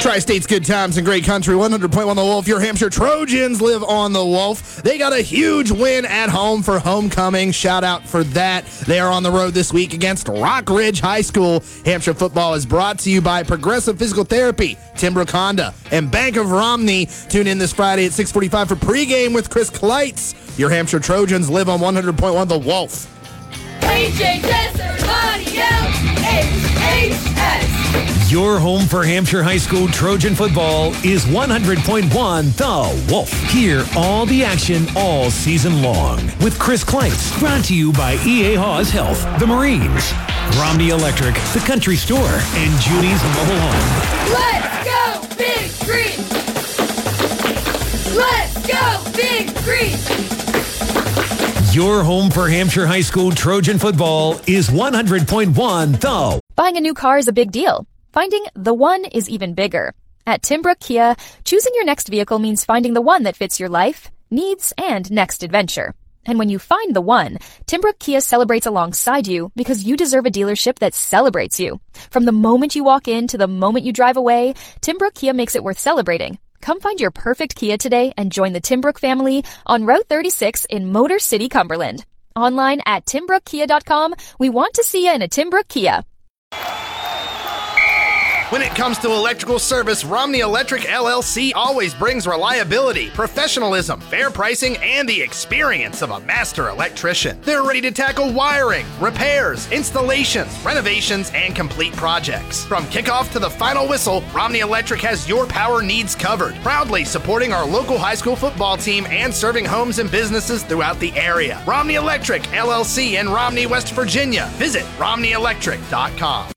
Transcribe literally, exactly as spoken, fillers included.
Tri-State's good times and great country. one hundred point one The Wolf. Your Hampshire Trojans live on the Wolf. They got a huge win at home for homecoming. Shout out for that. They are on the road this week against Rock Ridge High School. Hampshire football is brought to you by Progressive Physical Therapy, Timbrook Honda, and Bank of Romney. Tune in this Friday at six forty-five for pregame with Chris Kleitz. Your Hampshire Trojans live on one hundred point one The Wolf. H H S R H H S. Your home for Hampshire High School Trojan football is one hundred point one The Wolf. Hear all the action all season long with Chris Kleitz. Brought to you by E A Hawes Health, the Marines, Romney Electric, the Country Store, and Judy's Mobile Home. Let's go, Big Green! Let's go, Big Green! Your home for Hampshire High School Trojan football is one hundred point one The. Buying a new car is a big deal. Finding the one is even bigger. At Timbrook Kia, choosing your next vehicle means finding the one that fits your life, needs, and next adventure. And when you find the one, Timbrook Kia celebrates alongside you because you deserve a dealership that celebrates you. From the moment you walk in to the moment you drive away, Timbrook Kia makes it worth celebrating. Come find your perfect Kia today and join the Timbrook family on Route thirty-six in Motor City, Cumberland. Online at timbrook kia dot com. We want to see you in a Timbrook Kia. When it comes to electrical service, Romney Electric L L C always brings reliability, professionalism, fair pricing, and the experience of a master electrician. They're ready to tackle wiring, repairs, installations, renovations, and complete projects. From kickoff to the final whistle, Romney Electric has your power needs covered, proudly supporting our local high school football team and serving homes and businesses throughout the area. Romney Electric L L C in Romney, West Virginia. Visit romney electric dot com.